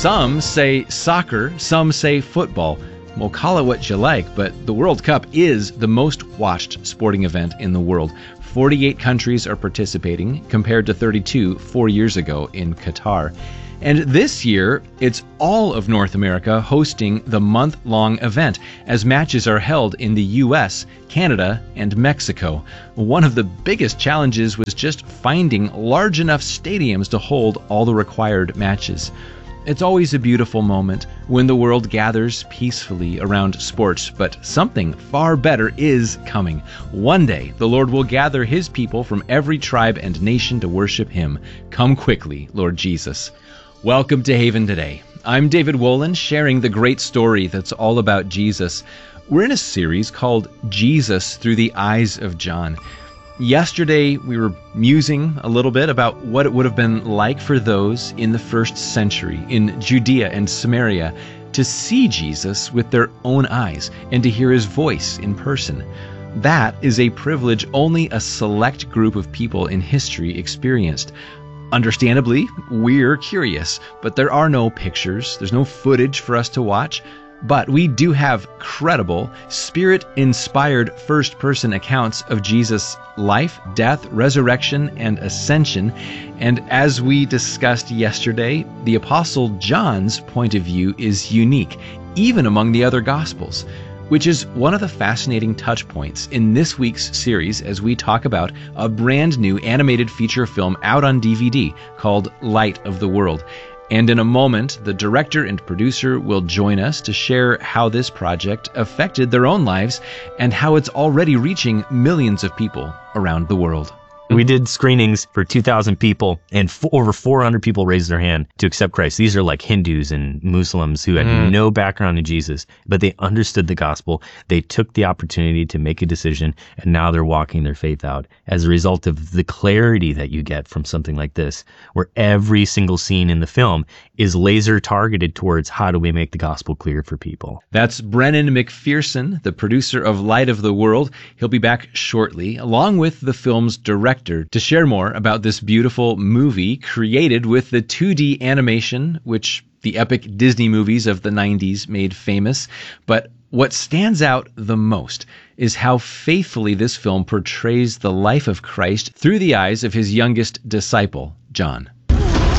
Some say soccer, some say football. Well, call it what you like, but the World Cup is the most watched sporting event in the world. 48 countries are participating, compared to 32 4 years ago in Qatar. And this year, it's all of North America hosting the month-long event, as matches are held in the U.S., Canada, and Mexico. One of the biggest challenges was just finding large enough stadiums to hold all the required matches. It's always a beautiful moment when the world gathers peacefully around sports, but something far better is coming. One day, the Lord will gather His people from every tribe and nation to worship Him. Come quickly, Lord Jesus. Welcome to Haven Today. I'm David Wolin, sharing the great story that's all about Jesus. We're in a series called Jesus Through the Eyes of John. Yesterday, we were musing a little bit about what it would have been like for those in the first century in Judea and Samaria to see Jesus with their own eyes and to hear His voice in person. That is a privilege only a select group of people in history experienced. Understandably, we're curious, but there are no pictures, there's no footage for us to watch. But we do have credible, Spirit-inspired first-person accounts of Jesus' life, death, resurrection, and ascension. And as we discussed yesterday, the Apostle John's point of view is unique, even among the other Gospels, which is one of the fascinating touch points in this week's series as we talk about a brand new animated feature film out on DVD called Light of the World. And in a moment, the director and producer will join us to share how this project affected their own lives and how it's already reaching millions of people around the world. We did screenings for 2,000 people, and over 400 people raised their hand to accept Christ. These are like Hindus and Muslims who had no background in Jesus, but they understood the gospel. They took the opportunity to make a decision, and now they're walking their faith out as a result of the clarity that you get from something like this, where every single scene in the film is laser targeted towards how do we make the gospel clear for people. That's Brennan McPherson, the producer of Light of the World. He'll be back shortly, along with the film's director, to share more about this beautiful movie created with the 2D animation, which the epic Disney movies of the 90s made famous. But what stands out the most is how faithfully this film portrays the life of Christ through the eyes of His youngest disciple, John. Tell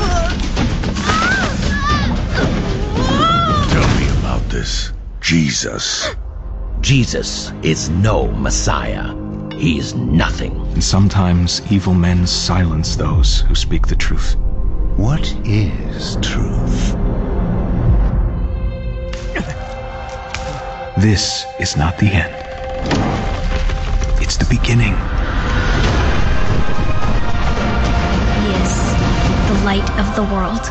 me about this Jesus. Jesus is no Messiah. He is nothing. And sometimes evil men silence those who speak the truth. What is truth? This is not the end. It's the beginning. He is the light of the world.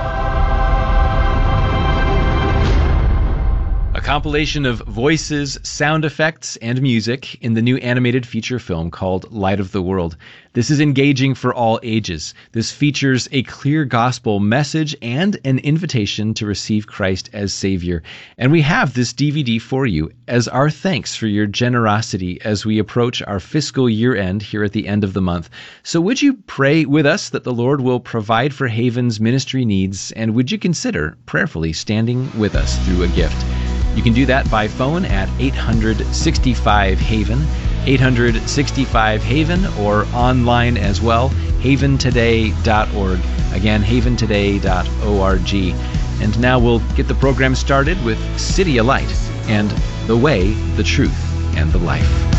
A compilation of voices, sound effects, and music in the new animated feature film called Light of the World. This is engaging for all ages. This features a clear gospel message and an invitation to receive Christ as Savior. And we have this DVD for you as our thanks for your generosity as we approach our fiscal year end here at the end of the month. So would you pray with us that the Lord will provide for Haven's ministry needs, and would you consider prayerfully standing with us through a gift? You can do that by phone at 865-HAVEN, 865-HAVEN, or online as well, haventoday.org. Again, haventoday.org. And now we'll get the program started with City A Light and The Way, the Truth, and the Life.